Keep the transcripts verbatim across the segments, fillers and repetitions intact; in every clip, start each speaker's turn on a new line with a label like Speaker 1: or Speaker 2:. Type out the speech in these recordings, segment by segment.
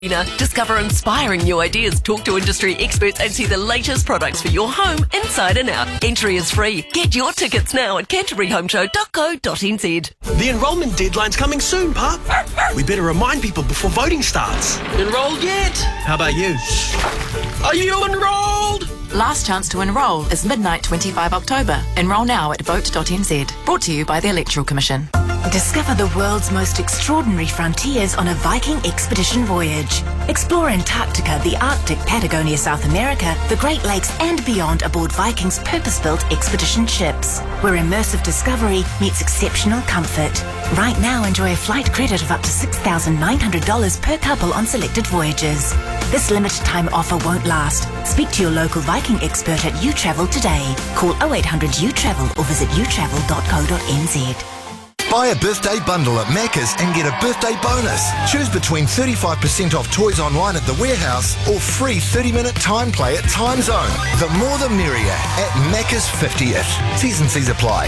Speaker 1: Discover inspiring new ideas, talk to industry experts and see the latest products for your home inside and out. Entry is free. Get your tickets now at canterbury home show dot co dot n z.
Speaker 2: The enrolment deadline's coming soon, Pup. We better remind people before voting starts. Enrolled yet? How about you? Are you enrolled?
Speaker 3: Last chance to enrol is midnight twenty-fifth October. Enrol now at vote dot n z. Brought to you by the Electoral Commission.
Speaker 4: Discover the world's most extraordinary frontiers on a Viking expedition voyage. Explore Antarctica, the Arctic, Patagonia, South America, the Great Lakes and beyond aboard Viking's purpose-built expedition ships, where immersive discovery meets exceptional comfort. Right now, enjoy a flight credit of up to six thousand nine hundred dollars per couple on selected voyages. This limited time offer won't last. Speak to your local Viking expert at uTravel today. Call oh eight hundred U travel or visit u travel dot co dot n z.
Speaker 5: Buy a birthday bundle at Macca's and get a birthday bonus. Choose between thirty-five percent off toys online at The Warehouse or free thirty-minute time play at Time Zone. The more the merrier at Macca's fiftieth. T's and C's apply.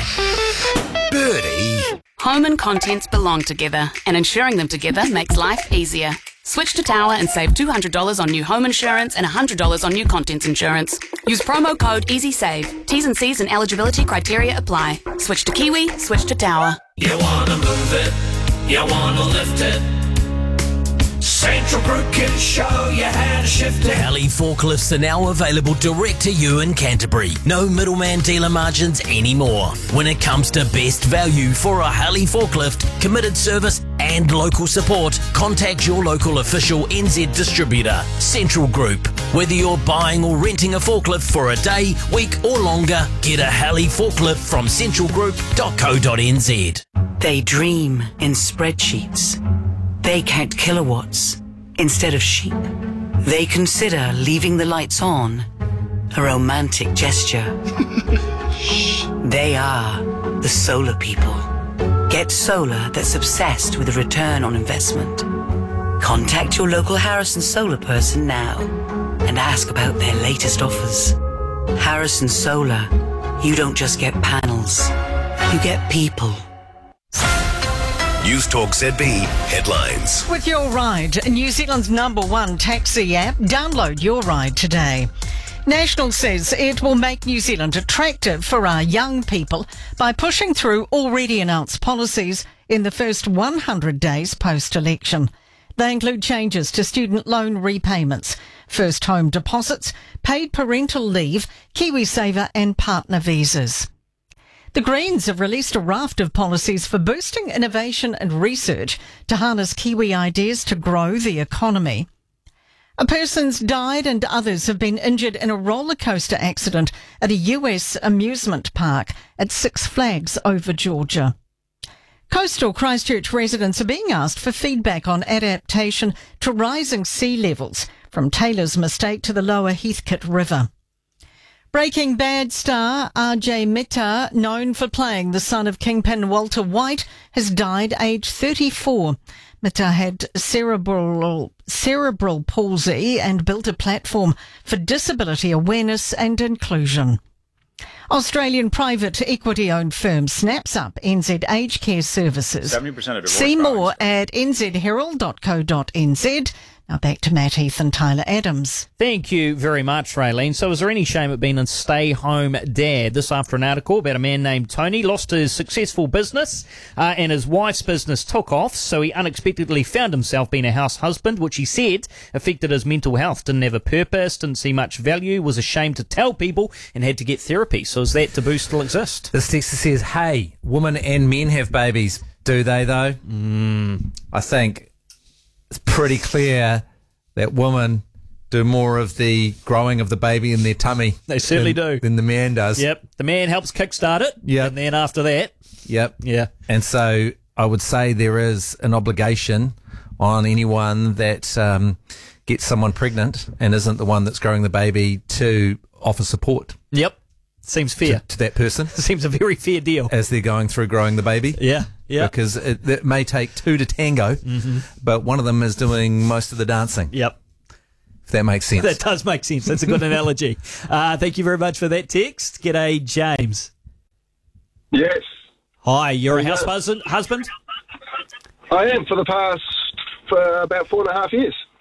Speaker 5: Birdie.
Speaker 6: Home and contents belong together, and insuring them together makes life easier. Switch to Tower and save two hundred dollars on new home insurance and one hundred dollars on new contents insurance. Use promo code EasySave. T's and C's and eligibility criteria apply. Switch to Kiwi, switch to Tower.
Speaker 7: You wanna move it, you wanna lift it. Central Group can show you how to shift it.
Speaker 8: Heli forklifts are now available direct to you in Canterbury. No middleman dealer margins anymore. When it comes to best value for a Heli forklift, committed service and local support, contact your local official N Z distributor, Central Group. Whether you're buying or renting a forklift for a day, week or longer, get a Heli forklift from central group dot co dot n z.
Speaker 9: They dream in spreadsheets. They count kilowatts instead of sheep. They consider leaving the lights on a romantic gesture. They are the solar people. Get solar that's obsessed with a return on investment. Contact your local Harrison Solar person now and ask about their latest offers. Harrison Solar, you don't just get panels, you get people.
Speaker 10: News Talk Z B headlines.
Speaker 11: With Your Ride, New Zealand's number one taxi app, download Your Ride today. National says it will make New Zealand attractive for our young people by pushing through already announced policies in the first one hundred days post-election. They include changes to student loan repayments, first home deposits, paid parental leave, KiwiSaver and partner visas. The Greens have released a raft of policies for boosting innovation and research to harness Kiwi ideas to grow the economy. A person's died and others have been injured in a roller coaster accident at a U S amusement park at Six Flags over Georgia. Coastal Christchurch residents are being asked for feedback on adaptation to rising sea levels from Taylor's Mistake to the lower Heathcote River. Breaking Bad star R J Mehta, known for playing the son of Kingpin Walter White, has died aged thirty-four. Mehta had cerebral, cerebral palsy and built a platform for disability awareness and inclusion. Australian private equity-owned firm snaps up N Z Aged Care Services.
Speaker 12: seventy percent of
Speaker 11: See more at n z herald dot co dot n z. Now back to Matt Heath and Tyler Adams.
Speaker 13: Thank you very much, Raylene. So is there any shame at being a stay-home dad? This after an article about a man named Tony lost his successful business uh, and his wife's business took off, so he unexpectedly found himself being a house husband, which he said affected his mental health. Didn't have a purpose, didn't see much value, was ashamed to tell people and had to get therapy. So is that taboo still exist?
Speaker 14: This texter says, hey, women and men have babies. Do they, though? Mm, I think it's pretty clear that women do more of the growing of the baby in their tummy.
Speaker 13: They certainly
Speaker 14: than,
Speaker 13: do.
Speaker 14: Than the man does.
Speaker 13: Yep. The man helps kickstart it.
Speaker 14: Yep.
Speaker 13: And then after that.
Speaker 14: Yep.
Speaker 13: Yeah.
Speaker 14: And so I would say there is an obligation on anyone that um, gets someone pregnant and isn't the one that's growing the baby to offer support.
Speaker 13: Yep. Seems fair.
Speaker 14: To, to that person.
Speaker 13: Seems a very fair deal.
Speaker 14: As they're going through growing the baby.
Speaker 13: Yeah. Yeah.
Speaker 14: Because it, it may take two to tango, mm-hmm. but one of them is doing most of the dancing.
Speaker 13: Yep.
Speaker 14: If that makes sense.
Speaker 13: That does make sense. That's a good analogy. Uh, thank you very much for that text. G'day, James.
Speaker 15: Yes.
Speaker 13: Hi, you're a
Speaker 15: How
Speaker 13: house
Speaker 15: you
Speaker 13: husband, husband?
Speaker 15: I am for the past for about four and a half years.